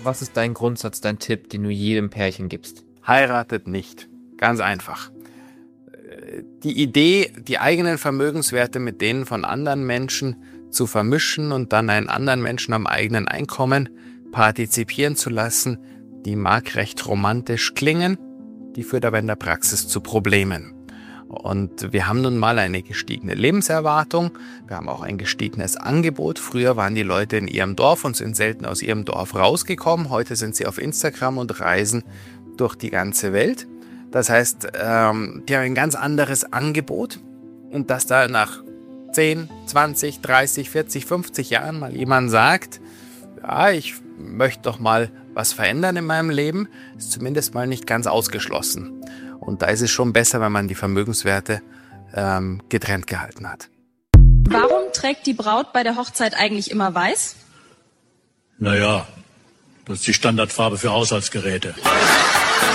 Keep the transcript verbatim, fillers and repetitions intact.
Was ist dein Grundsatz, dein Tipp, den du jedem Pärchen gibst? Heiratet nicht. Ganz einfach. Die Idee, die eigenen Vermögenswerte mit denen von anderen Menschen zu vermischen und dann einen anderen Menschen am eigenen Einkommen partizipieren zu lassen, die mag recht romantisch klingen, die führt aber in der Praxis zu Problemen. Und wir haben nun mal eine gestiegene Lebenserwartung, wir haben auch ein gestiegenes Angebot. Früher waren die Leute in ihrem Dorf und sind selten aus ihrem Dorf rausgekommen. Heute sind sie auf Instagram und reisen durch die ganze Welt. Das heißt, ähm, die haben ein ganz anderes Angebot. Und dass da nach zehn, zwanzig, dreißig, vierzig, fünfzig Jahren mal jemand sagt, ja, ich möchte doch mal was verändern in meinem Leben, ist zumindest mal nicht ganz ausgeschlossen. Und da ist es schon besser, wenn man die Vermögenswerte ähm, getrennt gehalten hat. Warum trägt die Braut bei der Hochzeit eigentlich immer weiß? Naja, das ist die Standardfarbe für Haushaltsgeräte.